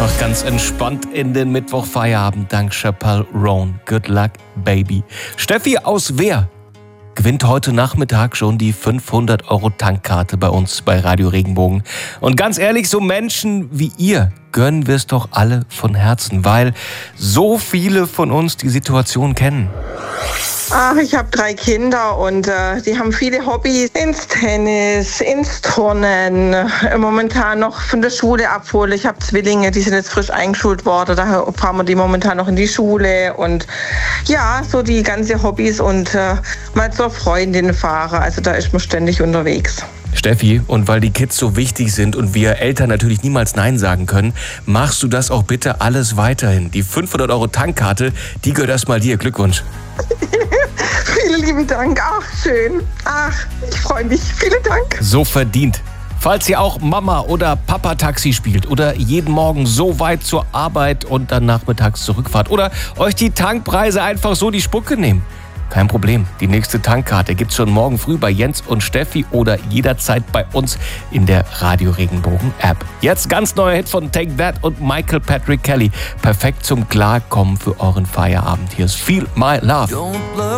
einfach ganz entspannt in den Mittwochfeierabend dank Chappelle Roan. Good luck, baby. Steffi aus Wehr gewinnt heute Nachmittag schon die 500 € Tankkarte bei uns bei Radio Regenbogen. Und ganz ehrlich, so Menschen wie ihr gönnen wir es doch alle von Herzen, weil so viele von uns die Situation kennen. Ach, ich habe 3 Kinder und die haben viele Hobbys. Ins Tennis, ins Turnen, momentan noch von der Schule abholen. Ich habe Zwillinge, die sind jetzt frisch eingeschult worden. Da fahren wir die momentan noch in die Schule. Und ja, so die ganze Hobbys und mal zur Freundin fahren. Also da ist man ständig unterwegs. Steffi, und weil die Kids so wichtig sind und wir Eltern natürlich niemals Nein sagen können, machst du das auch bitte alles weiterhin. Die 500 € Tankkarte, die gehört erstmal dir. Glückwunsch. Vielen lieben Dank. Ach, schön. Ach, ich freue mich. Vielen Dank. So verdient. Falls ihr auch Mama oder Papa Taxi spielt oder jeden Morgen so weit zur Arbeit und dann nachmittags zurückfahrt oder euch die Tankpreise einfach so die Spucke nehmen, kein Problem. Die nächste Tankkarte gibt's schon morgen früh bei Jens und Steffi oder jederzeit bei uns in der Radio Regenbogen App. Jetzt ganz neuer Hit von Take That und Michael Patrick Kelly. Perfekt zum Klarkommen für euren Feierabend. Hier ist Feel My Love.